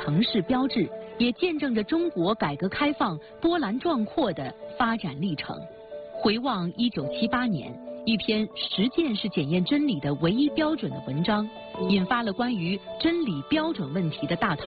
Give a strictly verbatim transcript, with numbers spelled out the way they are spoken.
城市标志，也见证着中国改革开放波澜壮阔的发展历程。回望一九七八年，一篇“实践是检验真理的唯一标准”的文章，引发了关于真理标准问题的大讨论。